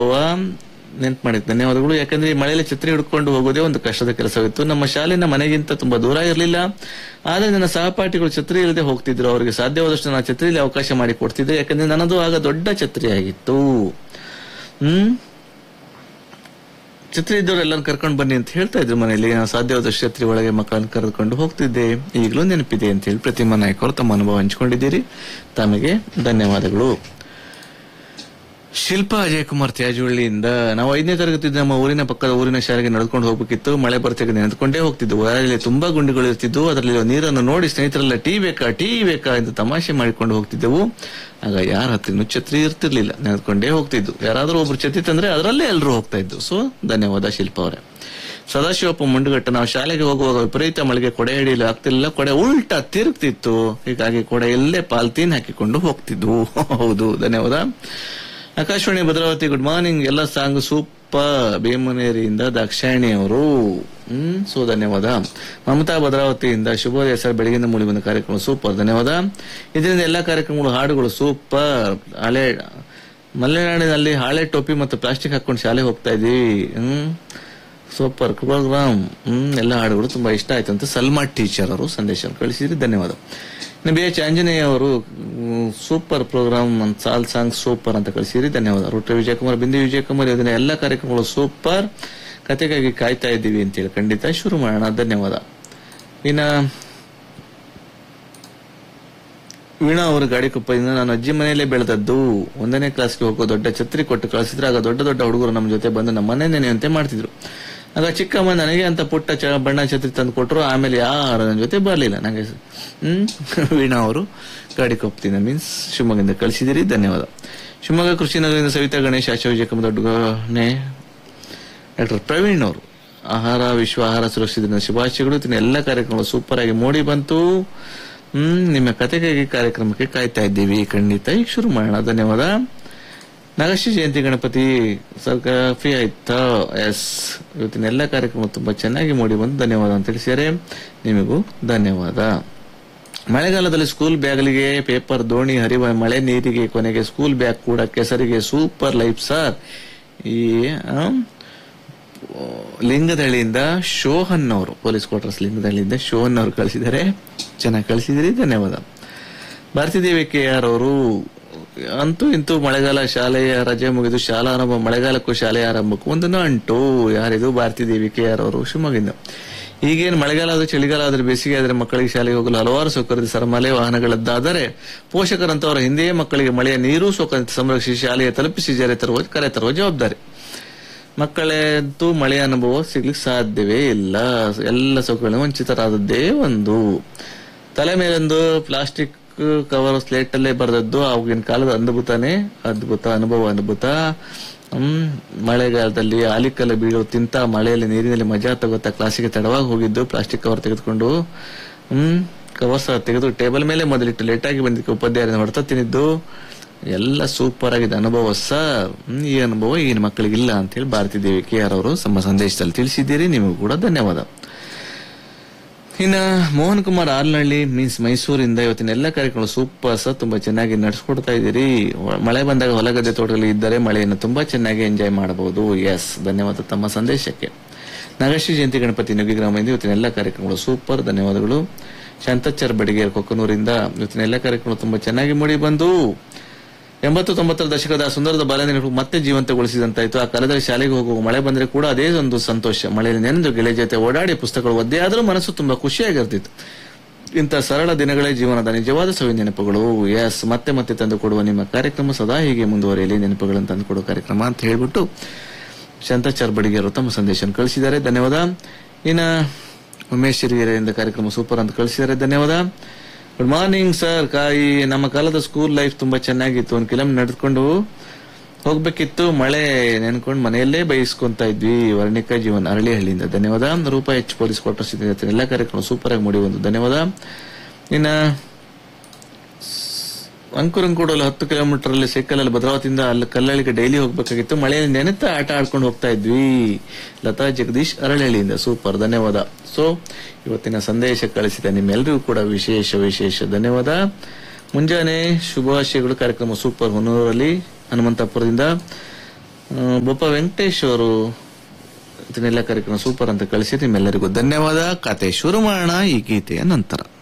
ನೆನ್ಪು ಮಾಡಿದ್ ಧನ್ಯವಾದಗಳು. ಯಾಕಂದ್ರೆ ಈ ಮಳೆಯಲ್ಲಿ ಛತ್ರಿ ಹಿಡ್ಕೊಂಡು ಹೋಗೋದೇ ಒಂದು ಕಷ್ಟದ ಕೆಲಸವಿತ್ತು. ನಮ್ಮ ಶಾಲೆನ ಮನೆಗಿಂತ ತುಂಬಾ ದೂರ ಇರಲಿಲ್ಲ. ಆದ್ರೆ ನನ್ನ ಸಹಪಾಠಿಗಳು ಛತ್ರಿ ಇಲ್ಲದೆ ಹೋಗ್ತಿದ್ರು. ಅವರಿಗೆ ಸಾಧ್ಯವಾದಷ್ಟು ನಾನು ಛತ್ರಿಯಲ್ಲಿ ಅವಕಾಶ ಮಾಡಿ ಕೊಡ್ತಿದ್ದೆ. ಯಾಕಂದ್ರೆ ನನ್ನದು ಆಗ ದೊಡ್ಡ ಛತ್ರಿ ಆಗಿತ್ತು. ಛತ್ರಿ ಇದ್ದವ್ರು ಎಲ್ಲರೂ ಕರ್ಕೊಂಡು ಬನ್ನಿ ಅಂತ ಹೇಳ್ತಾ ಇದ್ರು ಮನೆಯಲ್ಲಿ. ನಾನು ಸಾಧ್ಯವಾದಷ್ಟು ಛತ್ರಿ ಒಳಗೆ ಮಕ್ಕಳನ್ನು ಕರೆದುಕೊಂಡು ಹೋಗ್ತಿದ್ದೆ. ಈಗಲೂ ನೆನಪಿದೆ ಅಂತ ಹೇಳಿ ಪ್ರತಿಮಾ ನಾಯ್ಕ ಅವರು ತಮ್ಮ ಅನುಭವ ಹಂಚಿಕೊಂಡಿದ್ದೀರಿ. ತಮಗೆ ಧನ್ಯವಾದಗಳು. ಶಿಲ್ಪಾ ಅಜಯ್ ಕುಮಾರ್ ತ್ಯಾಜುಳ್ಳಿಯಿಂದ ನಾವು 5ನೇ ತರಗತಿ ನಮ್ಮ ಊರಿನ ಪಕ್ಕದ ಊರಿನ ಶಾಲೆಗೆ ನಡೆದುಕೊಂಡು ಹೋಗ್ಬೇಕಿತ್ತು. ಮಳೆ ಬರ್ತಿಗೆ ನೆನೆದುಕೊಂಡೇ ಹೋಗ್ತಿದ್ವು. ಅದರಲ್ಲಿ ತುಂಬಾ ಗುಂಡಿಗಳು ಇರ್ತಿದ್ವು. ಅದರಲ್ಲಿ ನೀರನ್ನು ನೋಡಿ ಸ್ನೇಹಿತರೆಲ್ಲ ಟೀ ಬೇಕಾ ಅಂತ ತಮಾಷೆ ಮಾಡಿಕೊಂಡು ಹೋಗ್ತಿದ್ದೆವು. ಆಗ ಯಾರ ಹತ್ರ ಛತ್ರಿ ಇರ್ತಿರ್ಲಿಲ್ಲ, ನೆನೆದುಕೊಂಡೇ ಹೋಗ್ತಿದ್ದು. ಯಾರಾದ್ರೂ ಒಬ್ರು ಛತ್ರಿ ತಂದ್ರೆ ಅದರಲ್ಲೇ ಎಲ್ಲರೂ ಹೋಗ್ತಾ ಇದ್ದು. ಸೊ ಧನ್ಯವಾದ ಶಿಲ್ಪಾ ಅವರೇ. ಸದಾಶಿವಪ್ಪ ಮುಂಡುಗಟ್ಟ, ನಾವು ಶಾಲೆಗೆ ಹೋಗುವಾಗ ವಿಪರೀತ ಮಳೆಗೆ ಕೊಡೆ ಹಿಡಿಯಲು ಆಗ್ತಿಲ್ಲ. ಕೊಡೆ ಉಲ್ಟಾ ತಿರುಗ್ತಿತ್ತು. ಹೀಗಾಗಿ ಕೊಡೆ ಎಲ್ಲೇ ಪಾಲ್ತೀನ್ ಹಾಕಿಕೊಂಡು ಹೋಗ್ತಿದ್ವು. ಹೌದು, ಧನ್ಯವಾದ. Akashvani Bhadravati, good morning. ಎಲ್ಲ ಸಾಂಗ್ ಸೂಪರ್. ಬೇಮನೇರಿಯಿಂದ ದಾಕ್ಷಾಯಣಿ ಅವರು. ಸೊ ಧನ್ಯವಾದ. ಮಮತಾ ಭದ್ರಾವತಿಯಿಂದ ಶುಭೋದಯ ಸರ್, ಬೆಳಗಿನ ಮೂಲಿ ಬಂದ ಕಾರ್ಯಕ್ರಮ ಸೂಪರ್, ಧನ್ಯವಾದ. ಇದರಿಂದ ಎಲ್ಲಾ ಕಾರ್ಯಕ್ರಮಗಳು ಹಾಡುಗಳು ಸೂಪರ್. ಮಲೆನಾಡಿನಲ್ಲಿ ಹಾಳೆ ಟೋಪಿ ಮತ್ತು ಪ್ಲಾಸ್ಟಿಕ್ ಹಾಕೊಂಡು ಶಾಲೆ ಹೋಗ್ತಾ ಇದೀವಿ. Super program. ಎಲ್ಲ ಹಾಡುಗಳು ತುಂಬಾ ಇಷ್ಟ ಆಯ್ತು ಅಂತ ಸಲ್ಮಾ ಟೀಚರ್ ಅವರು ಸಂದೇಶ ಕಳಿಸಿದ್ರಿ, ಧನ್ಯವಾದ. ಬಿ ಎಚ್ ಆಂಜನೇಯ ಅವರು ಸೂಪರ್ ಪ್ರೋಗ್ರಾಮ್ ಸಾಲ್ ಸಾಂಗ್ ಸೂಪರ್ ಅಂತ ಕಳಿಸಿದ್ರಿ, ಧನ್ಯವಾದ. ರೂಟ್ರ ವಿಜಯಕುಮಾರ್, ಬಿಂದು ವಿಜಯಕುಮಾರ್, ಇದನ್ನ ಎಲ್ಲ ಕಾರ್ಯಕ್ರಮಗಳು ಸೂಪರ್, ಕತೆಗಾಗಿ ಕಾಯ್ತಾ ಇದ್ದೀವಿ ಅಂತೇಳಿ ಖಂಡಿತ ಶುರು ಮಾಡೋಣ, ಧನ್ಯವಾದ. ಇನ್ನ ವೀಣಾ ಅವರು ಗಾಡಿಕೊಪ್ಪದಿಂದ, ನಾನು ಅಜ್ಜಿ ಮನೆಯಲ್ಲೇ ಬೆಳೆದದ್ದು. 1ನೇ ಕ್ಲಾಸ್ಗೆ ಹೋಗೋ ದೊಡ್ಡ ಛತ್ರಿ ಕೊಟ್ಟು ಕಳಿಸಿದ್ರೆ ಆಗ ದೊಡ್ಡ ದೊಡ್ಡ ಹುಡುಗರು ನಮ್ಮ ಜೊತೆ ಬಂದು ನಮ್ಮ ಮನೆ ನೆನೆಯುವಂತೆ ಮಾಡ್ತಿದ್ರು. ಆಗ ಚಿಕ್ಕಮ್ಮ ನನಗೆ ಅಂತ ಪುಟ್ಟ ಬಣ್ಣ ಛತ್ರಿ ತಂದು ಕೊಟ್ಟರು. ಆಮೇಲೆ ಯಾರು ನನ್ನ ಜೊತೆ ಬರ್ಲಿಲ್ಲ ನಂಗೆ. ವೀಣಾ ಅವರು ಗಾಡಿಕೊಪ್ಪದಿಂದ ಮೀನ್ಸ್ ಶಿವಮೊಗ್ಗದಿಂದ ಕಳಿಸಿದಿರಿ, ಧನ್ಯವಾದ. ಶಿವಮೊಗ್ಗ ಕೃಷಿನಗರದಿಂದ ಸವಿತಾ ಗಣೇಶ್, ಆಶಾ ವಿಜಯಕುಮಾರ್, ದೊಡ್ಡಗಣೆ, ಡಾಕ್ಟರ್ ಪ್ರವೀಣ್ ಅವರು ವಿಶ್ವ ಆಹಾರ ಸುರಕ್ಷಿತ ಶುಭಾಶಯಗಳು. ಎಲ್ಲ ಕಾರ್ಯಕ್ರಮಗಳು ಸೂಪರ್ ಆಗಿ ಮೂಡಿ ಬಂತು. ನಿಮ್ಮ ಕತೆಗಾಗಿ ಕಾರ್ಯಕ್ರಮಕ್ಕೆ ಕಾಯ್ತಾ ಇದ್ದೀವಿ, ಖಂಡಿತ ಈಗ ಶುರು ಮಾಡೋಣ, ಧನ್ಯವಾದ. ನಾಗಶ್ರೀ ಜಯಂತಿ ಗಣಪತಿ ಸರ್ ಕಾಫಿ ಆಯ್ತಾ? ಎಸ್, ಇವತ್ತಿನ ಎಲ್ಲ ಕಾರ್ಯಕ್ರಮ ತುಂಬಾ ಚೆನ್ನಾಗಿ ಮೂಡಿ ಬಂದು ಧನ್ಯವಾದ ಅಂತ ತಿಳಿಸಿದರೆ ನಿಮಗೂ ಧನ್ಯವಾದ. ಮಳೆಗಾಲದಲ್ಲಿ ಸ್ಕೂಲ್ ಬ್ಯಾಗ್ಗಳಿಗೆ ಪೇಪರ್ ದೋಣಿ ಹರಿವ ಮಳೆ ನೀರಿಗೆ ಕೊನೆಗೆ ಸ್ಕೂಲ್ ಬ್ಯಾಗ್ ಕೂಡ ಕೆಸರಿಗೆ ಸೂಪರ್ ಲೈಫ್ ಸರ್. ಈ ಲಿಂಗದಹಳ್ಳಿಯಿಂದ ಶೋಹನ್ ಅವರು, ಪೊಲೀಸ್ ಕ್ವಾರ್ಟರ್ಸ್ ಲಿಂಗದಹಳ್ಳಿಯಿಂದ ಶೋಹನ್ ಅವರು ಕಳಿಸಿದ್ದಾರೆ, ಚೆನ್ನಾಗಿ ಕಳಿಸಿದಿರಿ, ಧನ್ಯವಾದ. ಭಾರತೀದೇವಿ KR ಅವರು, ಅಂತೂ ಇಂತೂ ಮಳೆಗಾಲ ಶಾಲೆಯ ರಜೆ ಮುಗಿದು ಶಾಲಾ ಆರಂಭ, ಮಳೆಗಾಲಕ್ಕೂ ಶಾಲೆಯ ಆರಂಭಕ್ಕೂ ಒಂದು ನಂಟು. ಯಾರಿದು? ಭಾರತೀದೇವಿ KR ಅವರು ಶಿವಮೊಗ್ಗದಿಂದ. ಈಗೇನು ಮಳೆಗಾಲ ಆದ್ರೆ ಚಳಿಗಾಲ ಆದ್ರೆ ಬೇಸಿಗೆ ಆದ್ರೆ ಮಕ್ಕಳಿಗೆ ಶಾಲೆಗೆ ಹೋಗಲು ಹಲವಾರು ಸೌಕರ್ಯ ಸರಮಾಲೆ ವಾಹನಗಳದ್ದಾದರೆ ಪೋಷಕರಂತವರ ಹಿಂದೆಯೇ ಮಕ್ಕಳಿಗೆ ಮಳೆಯ ನೀರು ಸೌಕರ್ಯ ಸಂರಕ್ಷಿಸಿ ಶಾಲೆಗೆ ತಲುಪಿಸಿ ಕರೆ ತರುವ ಜವಾಬ್ದಾರಿ. ಮಕ್ಕಳಂತೂ ಮಳೆಯ ಅನುಭವ ಸಿಗ್ಲಿಕ್ಕೆ ಸಾಧ್ಯವೇ ಇಲ್ಲ. ಎಲ್ಲ ಸೌಕರ್ಯ ವಂಚಿತರಾದದ್ದೇ ಒಂದು. ತಲೆ ಮೇಲೊಂದು ಪ್ಲಾಸ್ಟಿಕ್ ಕವರ್ ಸ್ಲೇಟ್ ಅಲ್ಲೇ ಬರೆದದ್ದು ಆಗಿನ ಕಾಲದ ಅದ್ಭುತ ಅನುಭವ. ಮಳೆಗಾಲದಲ್ಲಿ ಆಲಿಕಲ್ಲ ಬೀಳೋ ತಿಂತ ಮಳೆಯಲ್ಲಿ ನೀರಿನಲ್ಲಿ ಮಜಾ ತಗೋತಾ ಕ್ಲಾಸಿಗೆ ತಡವಾಗಿ ಹೋಗಿದ್ದು, ಪ್ಲಾಸ್ಟಿಕ್ ಕವರ್ ತೆಗೆದುಕೊಂಡು ಕವರ್ ಸಹ ತೆಗೆದು ಟೇಬಲ್ ಮೇಲೆ ಮೊದಲಿಟ್ಟು ಲೇಟಾಗಿ ಬಂದಿದ್ದಕ್ಕೆ ಉಪಾಧ್ಯಾಯರನ್ನು ಹೊಡೆತ ತಿನ್ನಿದ್ದು ಎಲ್ಲ ಸೂಪರ್ ಆಗಿದೆ ಅನುಭವ ಸರ್. ಈ ಅನುಭವ ಈಗಿನ ಮಕ್ಕಳಿಗಿಲ್ಲ ಅಂತ ಹೇಳಿ ಭಾರತೀದೇವಿ KR ಅವರು ತಮ್ಮ ಸಂದೇಶದಲ್ಲಿ ತಿಳಿಸಿದ್ದೀರಿ, ನಿಮಗೂ ಕೂಡ ಧನ್ಯವಾದ. ಇನ್ನ ಮೋಹನ್ ಕುಮಾರ್ ಆಲ್ನಹಳ್ಳಿ ಮೀನ್ಸ್ ಮೈಸೂರಿಂದ, ಇವತ್ತಿನ ಎಲ್ಲ ಕಾರ್ಯಕ್ರಮ ಸೂಪರ್ ಸರ್, ತುಂಬಾ ಚೆನ್ನಾಗಿ ನಡೆಸ್ಕೊಡ್ತಾ ಇದ್ದೀರಿ. ಮಳೆ ಬಂದಾಗ ಹೊಲಗದ್ದೆ ತೋಟದಲ್ಲಿ ಇದ್ದರೆ ಮಳೆಯನ್ನು ತುಂಬಾ ಚೆನ್ನಾಗಿ ಎಂಜಾಯ್ ಮಾಡಬಹುದು. ಎಸ್, ಧನ್ಯವಾದ ತಮ್ಮ ಸಂದೇಶಕ್ಕೆ. ನಾಗಶ್ರೀ ಜಯಂತಿ ಗಣಪತಿ ನುಗ್ಗಿ ಗ್ರಾಮದಿಂದ ಇವತ್ತಿನ ಎಲ್ಲ ಕಾರ್ಯಕ್ರಮಗಳು ಸೂಪರ್, ಧನ್ಯವಾದಗಳು. ಶಾಂತಚ್ಚರ್ ಬಡಿಗೇರ್ ಕೊಕ್ಕನೂರಿಂದ ಇವತ್ತಿನ ಎಲ್ಲ ಕಾರ್ಯಕ್ರಮ ತುಂಬಾ ಚೆನ್ನಾಗಿ ಮೂಡಿ ಬಂದು 80-90ರ ದಶಕದ ಸುಂದರದ ಬಾಲ್ಯ ಮತ್ತೆ ಜೀವಂತಗೊಳಿಸಿದಂತಾಯ್ತು. ಆ ಕಾಲದಲ್ಲಿ ಶಾಲೆಗೆ ಹೋಗುವ ಮಳೆ ಬಂದ್ರೆ ಕೂಡ ಅದೇ ಒಂದು ಸಂತೋಷ. ಮಳೆಯಲ್ಲಿ ನೆನೆದು ಗೆಳೆಯ ಜೊತೆ ಓಡಾಡಿ ಪುಸ್ತಕಗಳು ಒದ್ದೆ ಆದ್ರೂ ಮನಸ್ಸು ತುಂಬಾ ಖುಷಿಯಾಗಿರ್ತಿತ್ತು. ಇಂಥ ಸರಳ ದಿನಗಳೇ ಜೀವನದ ನಿಜವಾದ ಸವಿ ನೆನಪುಗಳು. ಎಸ್, ಮತ್ತೆ ಮತ್ತೆ ತಂದು ಕೊಡುವ ನಿಮ್ಮ ಕಾರ್ಯಕ್ರಮ ಸದಾ ಹೀಗೆ ಮುಂದುವರಿಯಲಿ, ನೆನಪುಗಳನ್ನು ತಂದು ಕೊಡುವ ಕಾರ್ಯಕ್ರಮ ಅಂತ ಹೇಳ್ಬಿಟ್ಟು ಶಾಂತಾಚಾರ್ ಬಡಿಗೇರು ತಮ್ಮ ಸಂದೇಶ ಕಳಿಸಿದ್ದಾರೆ, ಧನ್ಯವಾದ. ಇನ್ನ ಉಮೇಶ್ ಹಿರಿಯರಿಂದ ಕಾರ್ಯಕ್ರಮ ಸೂಪರ್ ಅಂತ ಕಳಿಸಿದ್ದಾರೆ, ಧನ್ಯವಾದ. Good morning sir. ನಮ್ಮ ಕಾಲದ ಸ್ಕೂಲ್ ಲೈಫ್ ತುಂಬಾ ಚೆನ್ನಾಗಿತ್ತು. 1 ಕಿಲೋಮೀಟರ್ ನಡೆದುಕೊಂಡು ಹೋಗ್ಬೇಕಿತ್ತು. ಮಳೆ ನೆನ್ಕೊಂಡು ಮನೆಯಲ್ಲೇ ಬಯಸ್ಕೊಂತ ಇದ್ವಿ. ವರ್ಣಿಕಾ ಜೀವನ್ ಅರಳಿಹಳ್ಳಿಯಿಂದ, ಧನ್ಯವಾದ. ರೂಪಾಯಿ H ಪೊಲೀಸ್ ಕ್ವಾರ್ಟರ್ಸ್ ಎಲ್ಲ ಕಾರ್ಯಕ್ರಮ ಸೂಪರ್ ಆಗಿ ಮೂಡಿ ಬಂದು, ಧನ್ಯವಾದ. ಇನ್ನ ಅಂಕುರಂಕೂಡಲು 10 ಕಿಲೋಮೀಟರ್ ಅಲ್ಲಿ ಸೈಕಲ್ ಅಲ್ಲಿ ಭದ್ರಾವತಿಯಿಂದ ಅಲ್ಲಿ ಕಲ್ಲಳ್ಳಿಗೆ ಡೈಲಿ ಹೋಗ್ಬೇಕಾಗಿತ್ತು. ಮಳೆಯಲ್ಲಿ ನೆನೆತ ಆಟ ಆಡ್ಕೊಂಡು ಹೋಗ್ತಾ ಇದ್ವಿ. ಲತಾ ಜಗದೀಶ್ ಅರಳಹಳ್ಳಿಯಿಂದ, ಸೂಪರ್, ಧನ್ಯವಾದ. ಸೊ ಇವತ್ತಿನ ಸಂದೇಶ ಕಳಿಸಿದ ನಿಮ್ಮೆಲ್ಲರಿಗೂ ಕೂಡ ವಿಶೇಷ ಧನ್ಯವಾದ. ಮುಂಜಾನೆ ಶುಭಾಶಯಗಳು. ಕಾರ್ಯಕ್ರಮ ಸೂಪರ್. ಹೊನ್ನೂರಲ್ಲಿ ಹನುಮಂತಪುರದಿಂದ ಬೊಪ್ಪ ವೆಂಕಟೇಶ್ ಅವರು ಇದನ್ನೆಲ್ಲ ಕಾರ್ಯಕ್ರಮ ಸೂಪರ್ ಅಂತ ಕಳಿಸಿ ನಿಮ್ಮೆಲ್ಲರಿಗೂ ಧನ್ಯವಾದ. ಕತೆ ಶುರು ಮಾಡೋಣ ಈ ಗೀತೆಯ ನಂತರ.